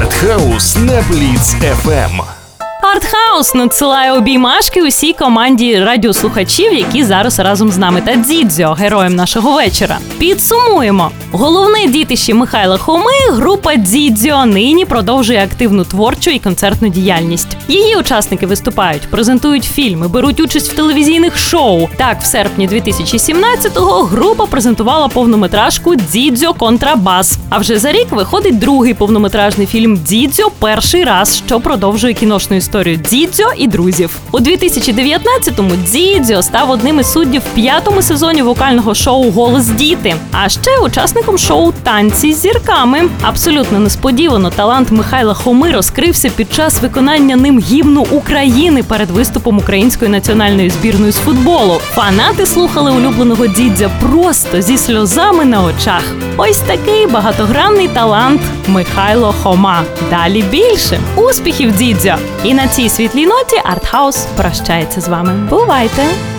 Артхаус на Бліц ФМ. Артхаус надсилає обіймашки усій команді радіослухачів, які зараз разом з нами, та Дзідзьо, героєм нашого вечора. Підсумуємо. Головне дітище Михайла Хоми, група Дзідзьо, нині продовжує активну творчу і концертну діяльність. Її учасники виступають, презентують фільми, беруть участь в телевізійних шоу. Так, в серпні 2017-го група презентувала повнометражку «Дзідзьо Контрабас». А вже за рік виходить другий повнометражний фільм «Дзідзьо. Перший раз», що продовжує кіношну історію Дзідзьо і друзів. У 2019-му Дзідзьо став одним із суддів в 5-му сезоні вокального шоу «Голос діти», а ще учасником шоу «Танці з зірками». Абсолютно несподівано талант Михайла Хоми розкрився під час виконання ним гімну України перед виступом української національної збірної з футболу. Фанати слухали улюбленого Дзідзьо просто зі сльозами на очах. Ось такий багатогранний талант Михайло Хома. Далі більше. Успіхів, Дзідзьо! І на цій світлій ноті Артхаус прощається з вами. Бувайте!